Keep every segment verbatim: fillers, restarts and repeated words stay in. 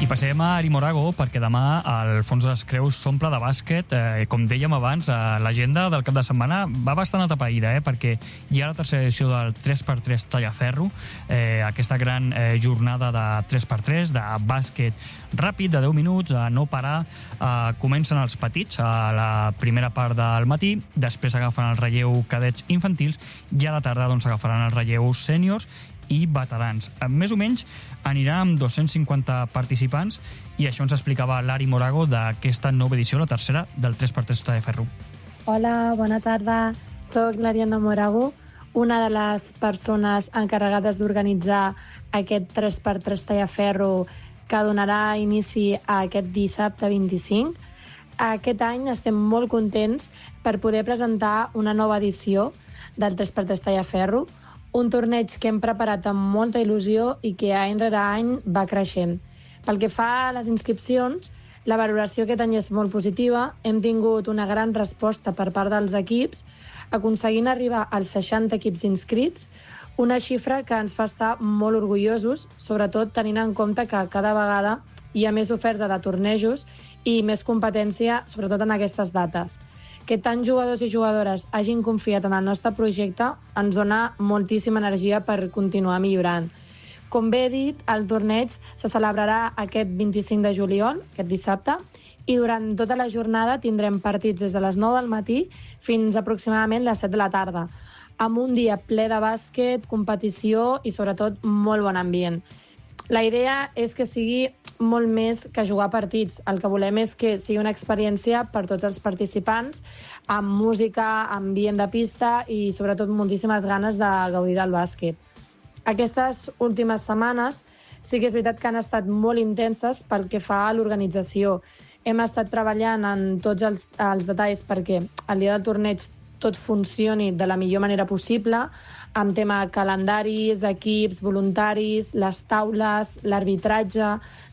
passem a Ari Morago perquè demà el Fons de les Creus s'omple de bàsquet. Eh, com dèiem abans, eh, l'agenda del cap de setmana va bastant atapeïda, eh, perquè hi ha la tercera edició del tres per tres Tallaferro, eh, aquesta gran eh, jornada de tres per tres, de bàsquet ràpid, de deu minuts, de no parar. Eh, comencen els petits a la primera part del matí, després agafen el relleu cadets infantils i a la tarda doncs, agafaran el relleu sèniors i veterans. Més o menys anirà amb dos-cents cinquanta participants i això ens explicava l'Ari Morago d'aquesta nova edició, la tercera del tres per tres Tallaferro. Hola, bona tarda. Soc l'Ariana Morago, una de les persones encarregades d'organitzar aquest tres per tres Tallaferro que donarà inici a aquest dissabte vint-i-cinc. Aquest any estem molt contents per poder presentar una nova edició del tres per tres Tallaferro, un torneig que hem preparat amb molta il·lusió i que any rere any va creixent. Pel que fa a les inscripcions, la valoració aquest any és molt positiva. Hem tingut una gran resposta per part dels equips, aconseguint arribar als seixanta equips inscrits, una xifra que ens fa estar molt orgullosos, sobretot tenint en compte que cada vegada hi ha més oferta de tornejos i més competència, sobretot en aquestes dates. Que tant jugadors i jugadores hagin confiat en el nostre projecte ens dona moltíssima energia per continuar millorant. Com bé he dit, el torneig se celebrarà aquest vint-i-cinc de juliol, aquest dissabte, i durant tota la jornada tindrem partits des de les nou del matí fins aproximadament les set de la tarda, amb un dia ple de bàsquet, competició i sobretot molt bon ambient. La idea és que sigui molt més que jugar partits. El que volem és que sigui una experiència per tots els participants, amb música, ambient de pista i sobretot moltíssimes ganes de gaudir del bàsquet. Aquestes últimes setmanes sí que és veritat que han estat molt intenses pel que fa a l'organització. Hem estat treballant en tots els, els detalls perquè el dia del torneig tot funcioni de la millor manera possible, amb tema calendaris, equips, voluntaris, les taules, l'arbitratge,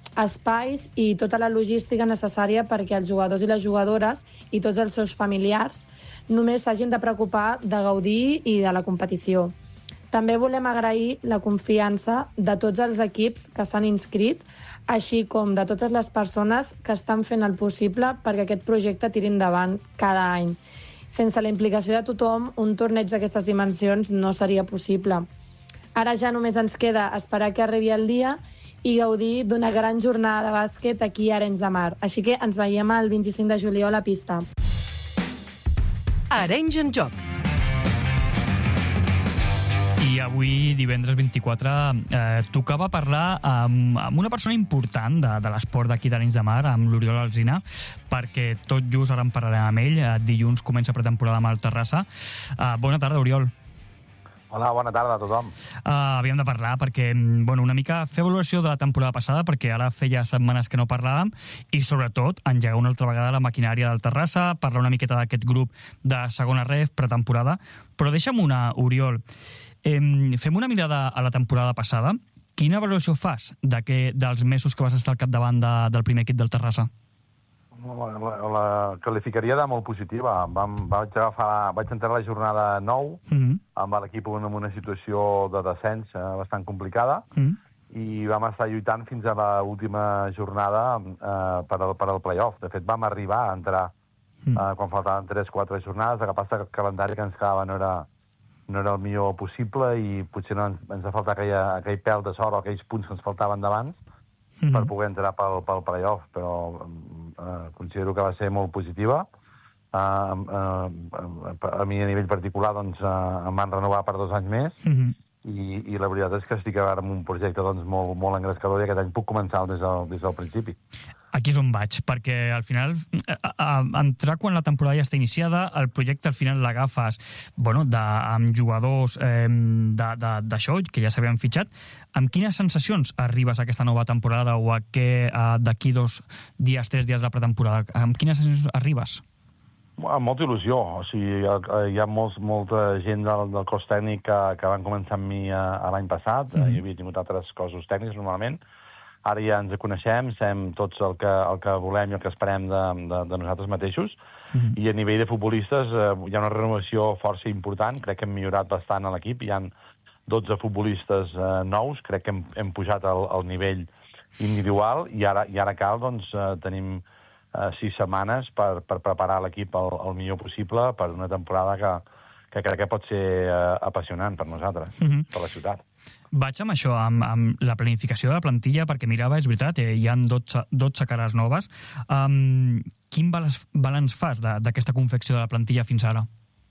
espais i tota la logística necessària perquè els jugadors i les jugadores i tots els seus familiars només s'hagin de preocupar de gaudir i de la competició. També volem agrair la confiança de tots els equips que s'han inscrit, així com de totes les persones que estan fent el possible perquè aquest projecte tiri endavant cada any. Sense la implicació de tothom, un torneig d'aquestes dimensions no seria possible. Ara ja només ens queda esperar que arribi el dia i gaudir d'una gran jornada de bàsquet aquí a Arenys de Mar. Així que ens veiem el vint-i-cinc de juliol a la pista. Arenys en joc. I avui, divendres vint-i-quatre, eh, tocava parlar amb, amb una persona important de, de l'esport d'aquí d'Arenys de Mar, amb l'Oriol Alsina, perquè tot just ara en parlarem amb ell. Dilluns comença pretemporada amb el Terrassa. Eh, bona tarda, Oriol. Hola, bona tarda a tothom. Uh, havíem de parlar perquè, bueno, una mica fer valoració de la temporada passada, perquè ara feia setmanes que no parlàvem, i sobretot engegar una altra vegada la maquinària del Terrassa, parlar una miqueta d'aquest grup de segona ref, pretemporada. Però deixa'm una, Oriol. Eh, fem una mirada a la temporada passada. Quina valoració fas de que, dels mesos que vas estar al capdavant de, del primer equip del Terrassa? La, la, la qualificaria de molt positiva. Vam, vaig, agafar, vaig entrar a la jornada nou mm-hmm. amb l'equip en una situació de descens eh, bastant complicada mm-hmm. i vam estar lluitant fins a l'última jornada eh, per, al, per al play-off. De fet, vam arribar a entrar mm-hmm. eh, quan faltaven tres o quatre jornades. El que passa que el calendari que ens quedava no era, no era el millor possible i potser no ens, ens ha faltat aquella, aquell pèl de sort o aquells punts que ens faltaven d'abans mm-hmm. per poder entrar pel, pel play-off, però eh, considero que va ser molt positiva. Eh, eh, a mi, a nivell particular, doncs, eh, em van renovar per dos anys més mm-hmm. i, i la veritat és que estic ara en un projecte doncs, molt, molt engrescador i aquest any puc començar des del, des del principi. Aquí és on vaig, perquè al final a, a, entrar quan la temporada ja està iniciada, el projecte al final l'agafes bueno, de, amb jugadors eh, d'això, que ja s'havien fitxat. Amb quines sensacions arribes a aquesta nova temporada o a què d'aquí dos dies, tres dies de la pretemporada? Amb quines sensacions arribes? Amb molta il·lusió. O sigui, hi ha, hi ha molts, molta gent del, del cos tècnic que, que van començar amb mi a, a l'any passat. Mm. Hi havia tingut altres cossos tècnics, normalment. Ara ja ens coneixem, sabem tots el que, el que volem i el que esperem de, de, de nosaltres mateixos. Mm-hmm. I a nivell de futbolistes eh, hi ha una renovació força important. Crec que hem millorat bastant a l'equip. Hi ha dotze futbolistes eh, nous. Crec que hem, hem pujat el, el nivell individual, i ara, i ara cal, doncs, eh, tenim eh, sis setmanes per, per preparar l'equip el, el millor possible per una temporada que, que crec que pot ser eh, apassionant per nosaltres, mm-hmm. per la ciutat. Vaig amb això, amb, amb la planificació de la plantilla, perquè mirava, és veritat, eh, hi ha dotze, dotze cares noves. Um, quin balanç, balanç fas d'aquesta confecció de la plantilla fins ara?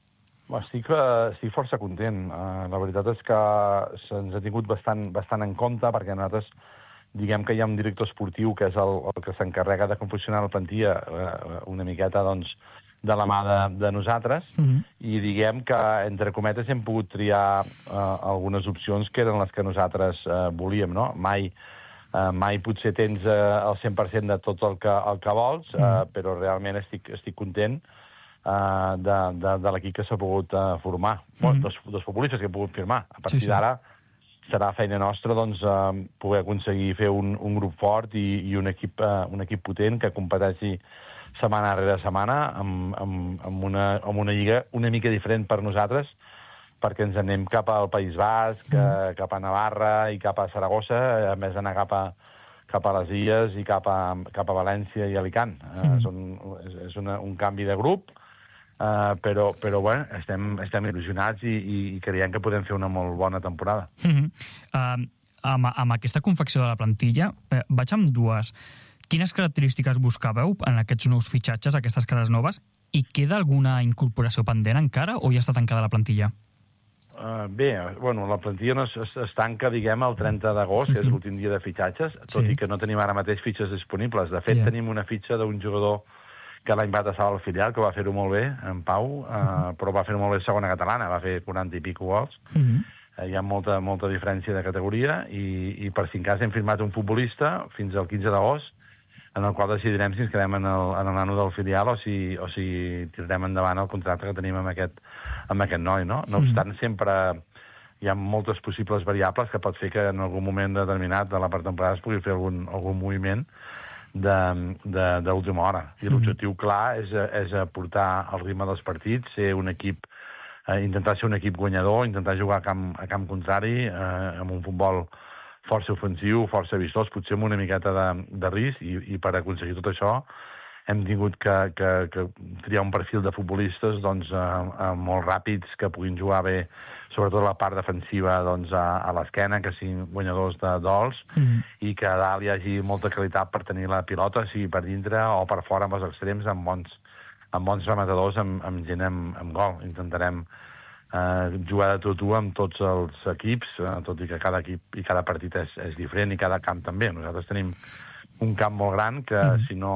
Estic, estic força content. Uh, la veritat és que se'ns ha tingut bastant, bastant en compte, perquè nosaltres diguem que hi ha un director esportiu que és el, el que s'encarrega de confeccionar la plantilla uh, una miqueta, doncs, de la mà de, de nosaltres, mm-hmm. i diguem que, entre cometes, hem pogut triar uh, algunes opcions que eren les que nosaltres uh, volíem, no? Mai, uh, mai potser tens uh, el cent per cent de tot el que, el que vols, uh, mm-hmm. però realment estic, estic content uh, de, de, de l'equip que s'ha pogut uh, formar, mm-hmm. dels, dels futbolistes que he pogut firmar. A partir sí, sí. d'ara serà feina nostra, doncs, uh, poder aconseguir fer un, un grup fort i, i un, equip, uh, un equip potent que competeixi setmana rere setmana, amb, amb, amb, una, amb una lliga una mica diferent per nosaltres, perquè ens anem cap al País Basc, mm. cap a Navarra i cap a Saragossa, a més d'anar cap a, cap a les Illes i cap a, cap a València i Alicant. Mm. Uh, són, és és una, un canvi de grup, uh, però, però bueno, estem, estem il·lusionats i, i, i creiem que podem fer una molt bona temporada. Mm-hmm. uh, amb, amb aquesta confecció de la plantilla, eh, vaig amb dues. Quines característiques buscàveu en aquests nous fitxatges, aquestes cares noves, i queda alguna incorporació pendent encara o ja està tancada la plantilla? Uh, bé, bueno, la plantilla no es, es tanca, diguem, el trenta d'agost, mm-hmm. que és l'últim dia de fitxatges, tot sí. i que no tenim ara mateix fitxes disponibles. De fet, yeah. tenim una fitxa d'un jugador que l'any va passar al filial, que va fer-ho molt bé, en Pau, uh, mm-hmm. però va fer-ho molt bé a segona catalana, va fer quaranta i pico gols. Mm-hmm. Uh, hi ha molta, molta diferència de categoria, i, i per si en cas hem firmat un futbolista fins al quinze d'agost, en el qual decidirem si ens quedem en el, en el nano del filial o si, o si tirarem endavant el contracte que tenim amb aquest, amb aquest noi, no? No obstant, mm. sempre hi ha moltes possibles variables que pot fer que en algun moment determinat de la pretemporada es pugui fer algun, algun moviment d'última hora. I mm. l'objectiu clar és, és aportar el ritme dels partits, ser un equip, eh, intentar ser un equip guanyador, intentar jugar a camp, a camp contrari, eh, amb un futbol força ofensiu, força vistós, potser amb una miqueta de, de risc, i, i per aconseguir tot això hem tingut que, que, que triar un perfil de futbolistes doncs, eh, eh, molt ràpids, que puguin jugar bé, sobretot la part defensiva doncs, a, a l'esquena, que siguin guanyadors de dols, mm-hmm. i que a dalt hi hagi molta qualitat per tenir la pilota, sigui per dintre o per fora amb els extrems, amb bons, amb bons rematadors, amb, amb gent amb, amb gol. Intentarem Uh, jugar de tu a tu amb tots els equips, uh, tot i que cada equip i cada partit és, és diferent, i cada camp també. Nosaltres tenim un camp molt gran que, mm. si no,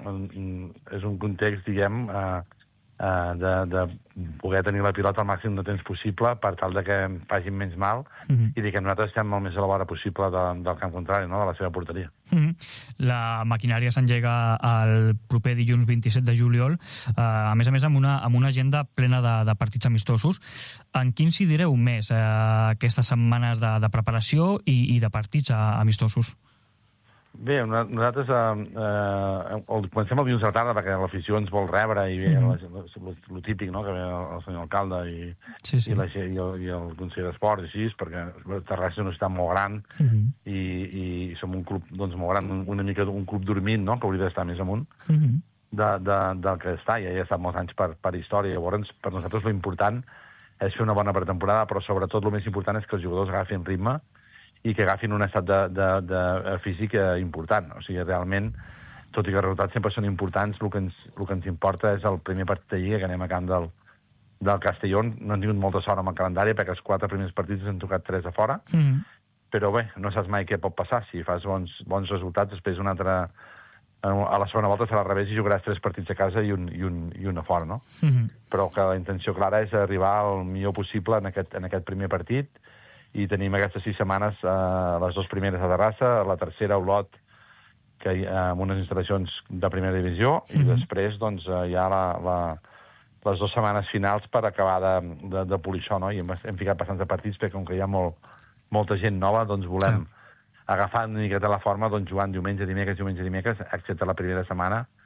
és un context, diguem, uh, uh, de, de poder tenir la pilota al màxim de temps possible per tal de que facin menys mal, mm-hmm. i de que nosaltres estem el més a la vora possible de, del camp contrari, no? De la seva porteria. Mm-hmm. La maquinària s'engega el proper dilluns vint-i-set de juliol, eh, a més a més amb una, amb una agenda plena de, de partits amistosos. En quin incidireu més eh, aquestes setmanes de, de preparació i, i de partits eh, amistosos? Bé, nosaltres eh, eh, comencem el dilluns a la tarda perquè l'afició ens vol rebre, i bé, mm. el típic, no?, que ve el senyor alcalde i, sí, sí. i, la, i, el, i el conseller d'Esports, així, perquè Terrassa és una ciutat molt gran, mm-hmm. i, i som un club doncs, molt gran, una mica un club dormint, no?, que hauria d'estar més amunt mm-hmm. de, de, del que està, i ja ha estat molts anys per, per història. Llavors, per nosaltres l'important és fer una bona pretemporada, però sobretot el més important és que els jugadors agafin ritme i que agafin un estat de, de, de físic important. O sigui, realment, tot i que els resultats sempre són importants, el que ens, el que ens importa és el primer partit de Lliga, que anem a camp del, del Castelló. No hem tingut molta sort amb el calendari, perquè els quatre primers partits ens han tocat tres a fora, mm-hmm. però bé, no saps mai què pot passar. Si fas bons, bons resultats, després un altre... A la segona volta serà al revés i jugaràs tres partits a casa i un, i un, i un a fora, no? Mm-hmm. Però que la intenció clara és arribar al millor possible en aquest, en aquest primer partit, i tenim aquestes sis setmanes, eh, les dues primeres a Terrassa, la tercera a Olot, que hi, eh, amb unes instal·lacions de primera divisió, mm-hmm. i després doncs, hi ha la, la, les dues setmanes finals per acabar de, de, de polir això, no? I hem, hem ficat bastants de partits, perquè com que hi ha molt, molta gent nova, doncs volem sí. agafar una miqueta la forma, doncs, jugant diumenge, dimecres, diumenge, dimecres, excepte la primera setmana,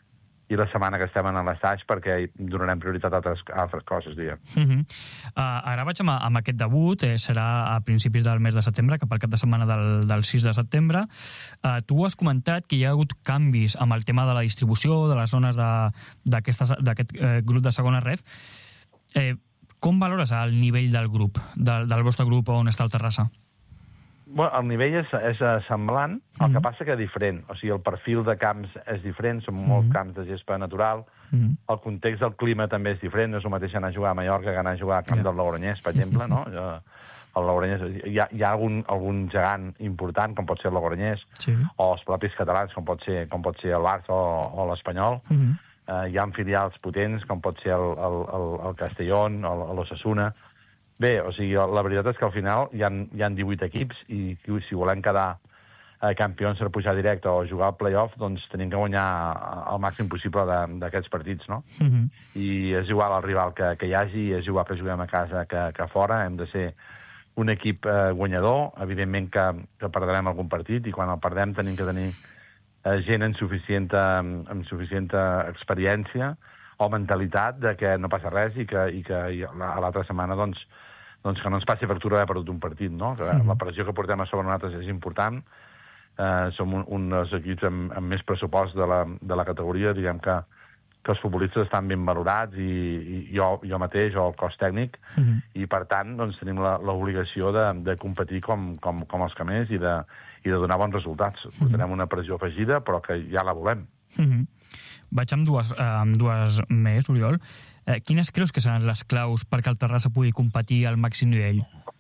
i la setmana que estem en l'assaig perquè donarem prioritat a altres, a altres coses, diguem. Uh -huh. uh, ara vaig amb, amb aquest debut, eh, serà a principis del mes de setembre, cap al cap de setmana del, del sis de setembre. Uh, tu has comentat que hi ha hagut canvis amb el tema de la distribució, de les zones d'aquest eh, grup de segona ref. Eh, com valores el nivell del grup, del, del vostre grup on està el Terrassa? Bueno, el nivell és, és semblant, el mm-hmm. que passa que diferent. O sigui, el perfil de camps és diferent, són molts mm-hmm. camps de gespa natural, mm-hmm. el context del clima també és diferent, no és el mateix anar a jugar a Mallorca que anar a jugar al camp yeah. del Logroñés, per exemple, no? El Logroñés, hi ha, hi ha algun, algun gegant important, com pot ser el Logroñés, sí. o els propis catalans, com pot ser, com pot ser el Barça o, o l'Espanyol. Mm-hmm. Uh, hi ha filials potents, com pot ser el, el, el, el Castellón, l'Osasuna. Bé, o sigui, la veritat és que al final hi ha, hi ha divuit equips i si volem quedar eh, campions per pujar directe o jugar al play-off, doncs tenim que guanyar el màxim possible d'aquests partits, no? Mm-hmm. I és igual el rival que, que hi hagi, és igual que juguem a casa que, que a fora, hem de ser un equip eh, guanyador, evidentment que, que perdrem algun partit i quan el perdem tenim que tenir eh, gent amb suficient, amb suficient experiència o mentalitat de que no passa res i que, i que i a l'altra setmana doncs, doncs que no ens passi factura d'haver perdut un partit, no? Que mm-hmm. la pressió que portem a sobre nosaltres és important. Eh, som un, un dels equips amb, amb més pressupost de la, de la categoria, diguem que, que els futbolistes estan ben valorats i, i jo, jo mateix o el cos tècnic, mm-hmm. i per tant doncs, tenim l'obligació de, de competir com, com, com els que més i de, i de donar bons resultats. Mm-hmm. Tenim una pressió afegida, però que ja la volem. Mm-hmm. Vaig amb dues, eh, amb dues més, Oriol. Eh, quines creus que seran les claus perquè el Terrassa pugui competir al màxim nivell?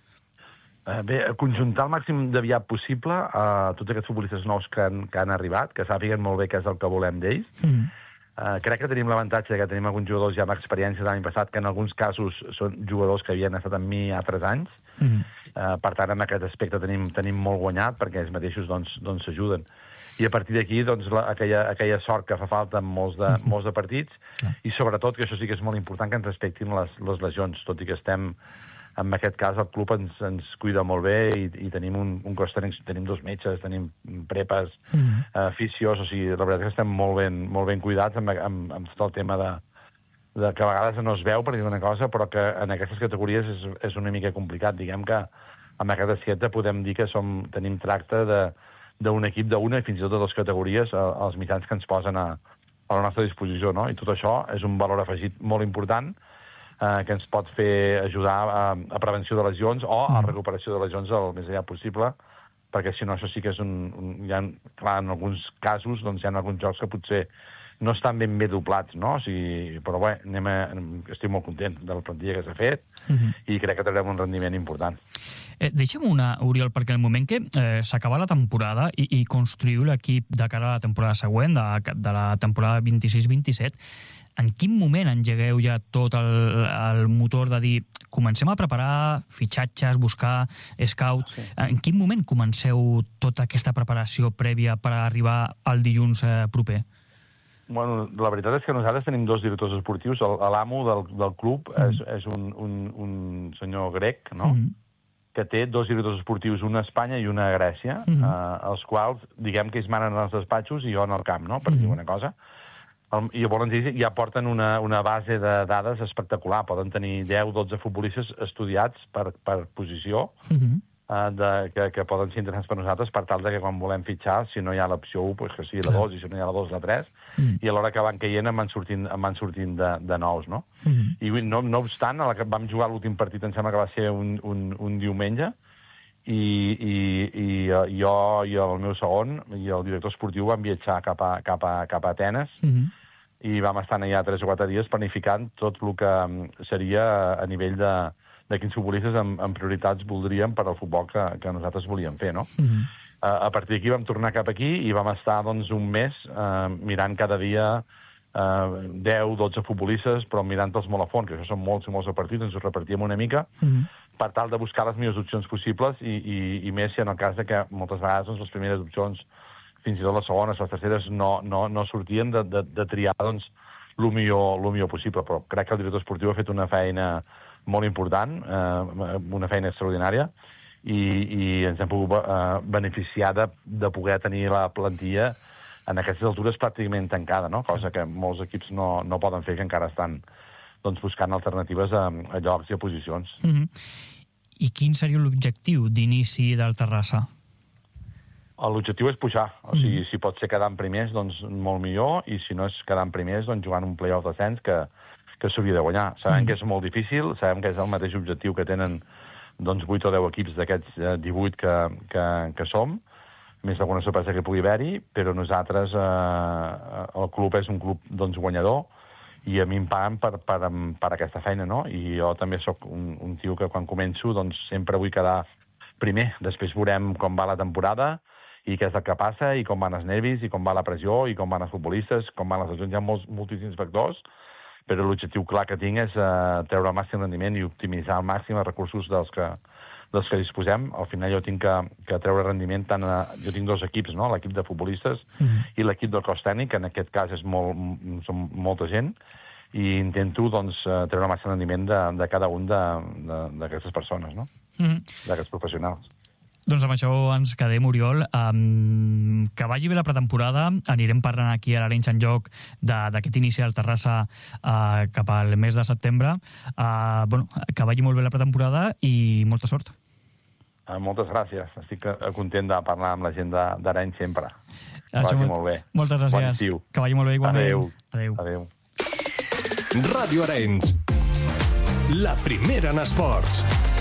Eh, bé, conjuntar el màxim d'aviat possible a eh, tots aquests futbolistes nous que han, que han arribat, que sàpiguen molt bé què és el que volem d'ells. Mm. Eh, crec que tenim l'avantatge que tenim alguns jugadors ja amb experiència de l'any passat, que en alguns casos són jugadors que havien estat amb mi altres anys. Mm. Eh, per tant, en aquest aspecte tenim, tenim molt guanyat, perquè ells mateixos doncs, doncs s'ajuden. I a partir d'aquí, doncs, la, aquella, aquella sort que fa falta en molts de, molts de partits, i sobretot, que això sí que és molt important, que ens respectin les, les lesions, tot i que estem, en aquest cas, el club ens, ens cuida molt bé i, i tenim un, un cos tècnic, tenim dos metges, tenim prepes, mm-hmm. eh, fisios, o sigui, la veritat és que estem molt ben, molt ben cuidats amb, amb, amb tot el tema de, de que a vegades no es veu, per dir una cosa, però que en aquestes categories és, és una mica complicat. Diguem que amb aquesta siete podem dir que som, tenim tracte de d'un equip d'una i fins i tot de dues categories als mitjans que ens posen a, a la nostra disposició, no? I tot això és un valor afegit molt important eh, que ens pot fer ajudar a, a prevenció de lesions o a recuperació de lesions el més aviat possible, perquè si no això sí que és un... un hi ha, clar, en alguns casos doncs, hi ha alguns jocs que potser no estan ben bé doblats, no? O sigui, però bé, anem a, estic molt content de la plantilla que s'ha fet uh-huh. i crec que tindrem un rendiment important. Eh, deixa'm una, Oriol, perquè en el moment que eh, s'acaba la temporada i, i construïu l'equip de cara a la temporada següent, de, de la temporada vint-i-sis vint-i-set, en quin moment engegueu ja tot el, el motor de dir comencem a preparar fitxatges, buscar scout? Sí. En quin moment comenceu tota aquesta preparació prèvia per arribar al dilluns eh, proper? Bueno, la veritat és que nosaltres tenim dos directors esportius. L'amo del, del club mm. és, és un, un, un senyor grec, no? Mm. que té dos directors esportius, una a Espanya i una a Grècia, mm. eh, els quals, diguem que ells manen en els despatxos i jo en el camp, no? Per mm. dir una cosa. El, I llavors ells ja porten una, una base de dades espectacular. Poden tenir deu o dotze futbolistes estudiats per, per posició, mm-hmm. eh, de, que, que poden ser interessants per nosaltres per tal de que quan volem fitxar, si no hi ha l'opció u, pues que sigui la dos, i si no hi ha la dos, la tres, mm. i a l'hora que van caient em van sortint, em van sortint de, de nous, no? Mm. I no, no obstant, a la que vam jugar l'últim partit, em sembla que va ser un, un, un diumenge, i, i, i jo i el meu segon, i el director esportiu van viatjar cap a, cap a, cap a Atenes, mm. i vam estar allà tres o quatre dies planificant tot el que seria a nivell de, de quins futbolistes amb, amb prioritats voldríem per al futbol que, que nosaltres volíem fer, no? Mm-hmm. Uh, a partir d'aquí vam tornar cap aquí i vam estar, doncs, un mes uh, mirant cada dia uh, deu o dotze futbolistes, però mirant-los molt a fons, que això són molts i molts de partits, ens ho repartíem una mica, mm-hmm. per tal de buscar les millors opcions possibles i, i, i més si en el cas de que moltes vegades doncs, les primeres opcions, fins i tot les segones, les terceres, no, no, no sortien de, de, de triar, doncs, el millor, lo millor possible. Però crec que el director esportiu ha fet una feina molt important, eh, una feina extraordinària, i, i ens hem pogut eh, beneficiar de, de poder tenir la plantilla en aquestes altures pràcticament tancada, no? Cosa que molts equips no, no poden fer, que encara estan doncs, buscant alternatives a, a llocs i a posicions. Mm-hmm. I quin seria l'objectiu d'inici del Terrassa? L'objectiu és pujar. O sigui, mm-hmm. si pot ser quedar en primers, doncs molt millor, i si no és quedar en primers, doncs jugant un play-off d'ascens que, que s'hauria de guanyar. Sabem mm-hmm. que és molt difícil, sabem que és el mateix objectiu que tenen doncs, vuit o deu equips d'aquests divuit que, que, que som, més alguna sorpresa que pugui haver-hi, però nosaltres, eh, el club és un club doncs, guanyador, i a mi em paguen per, per, per aquesta feina, no? I jo també sóc un, un tio que quan començo doncs, sempre vull quedar primer. Després veurem com va la temporada i què és el que passa, i com van els nervis, i com va la pressió, i com van els futbolistes, com van les lesions. Hi ha molts, moltíssims factors, però l'objectiu clar que tinc és eh, treure el màxim rendiment i optimitzar al màxim els recursos dels que, dels que disposem. Al final jo tinc que, que treure rendiment tant a... Jo tinc dos equips, no? L'equip de futbolistes mm-hmm. i l'equip del cos tècnic, que en aquest cas és molt, som molta gent, i intento doncs, treure el màxim rendiment de, de cada un d'aquestes persones, no? Mm-hmm. D'aquests professionals. Doncs amb això ens quedem, Oriol. Um, que vagi bé la pretemporada. Anirem parlant aquí a l'Arenys en Joc d'aquest inici del Terrassa uh, cap al mes de setembre. Uh, bueno, que vagi molt bé la pretemporada i molta sort. Uh, moltes gràcies. Estic content de parlar amb la gent d'Arenys sempre. Que vagi molt, molt bé. Moltes gràcies. Que vagi molt bé igualment. Adéu. Adéu. Adéu. Ràdio Arenys. La primera en esports.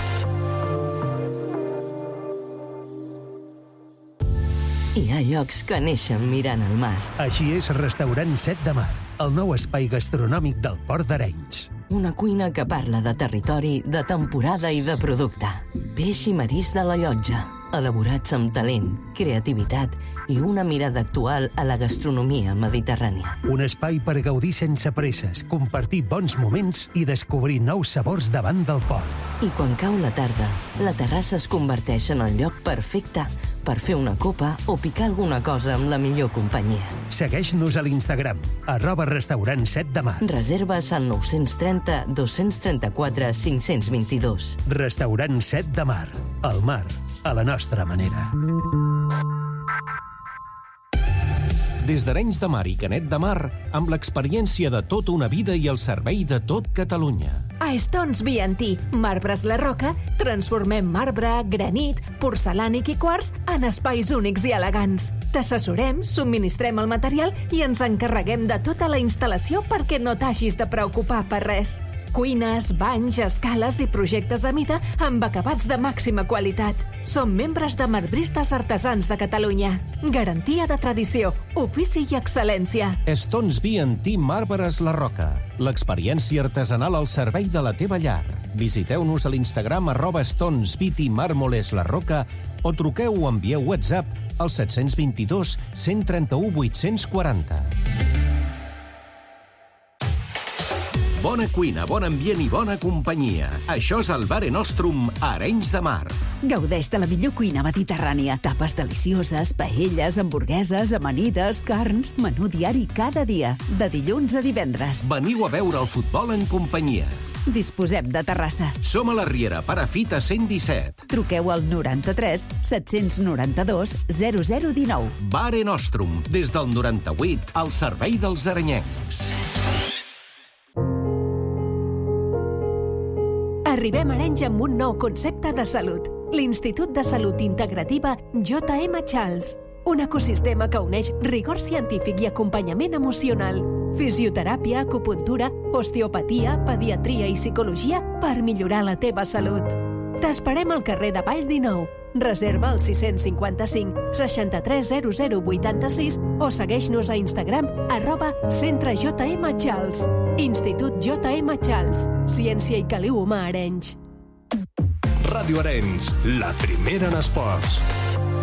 Hi ha llocs que neixen mirant el mar. Així és Restaurant Set de Mar, el nou espai gastronòmic del Port d'Arenys. Una cuina que parla de territori, de temporada i de producte. Peix i marís de la Llotja, elaborats amb talent, creativitat i una mirada actual a la gastronomia mediterrània. Un espai per gaudir sense presses, compartir bons moments i descobrir nous sabors davant del port. I quan cau la tarda, la terrassa es converteix en el lloc perfecte per fer una copa o picar alguna cosa amb la millor companyia. Segueix-nos a l'Instagram, arroba restaurant set de mar. Reserves al nou trenta, dos trenta-quatre, cinc cents vint-i-dos. Restaurant Set de Mar, el mar, a la nostra manera. Des d'Arenys de Mar i Canet de Mar, amb l'experiència de tota una vida i el servei de tot Catalunya. A Stones B and T, Marbres La Roca, transformem marbre, granit, porcelànic i quars en espais únics i elegants. T'assessorem, subministrem el material i ens encarreguem de tota la instal·lació perquè no t'hagis de preocupar per res. Cuines, banys, escales i projectes a mida amb acabats de màxima qualitat. Som membres de Marbristes Artesans de Catalunya. Garantia de tradició, ofici i excel·lència. Stones B and T Marbres La Roca. L'experiència artesanal al servei de la teva llar. Visiteu-nos a l'Instagram arroba Stones B T Mármoles La Roca o truqueu o envieu WhatsApp al set dos dos, cent trenta-u, vuit-cents quaranta. Bona cuina, bon ambient i bona companyia. Això és el Mare Nostrum a Arenys de Mar. Gaudeix de la millor cuina mediterrània. Tapes delicioses, paelles, hamburgueses, amanides, carns, menú diari cada dia, de dilluns a divendres. Veniu a veure el futbol en companyia. Disposem de terrassa. Som a la Riera, Perafita cent disset. Truqueu al noranta-tres, set-cents noranta-dos, zero zero dinou. Mare Nostrum, des del noranta-vuit, al servei dels arenyencs. Arribem a Arenys amb un nou concepte de salut. L'Institut de Salut Integrativa J M Charles. Un ecosistema que uneix rigor científic i acompanyament emocional. Fisioteràpia, acupuntura, osteopatia, pediatria i psicologia per millorar la teva salut. T'esperem al carrer de Vall dinou. Reserva al sis cinquanta-cinc, seixanta-tres, zero zero, vuitanta-sis o segueix-nos a Instagram arroba Centre J M Charles. Institut J M Charles. Ciència i caliu humà a Arenys. Ràdio Arenys, la primera en esports.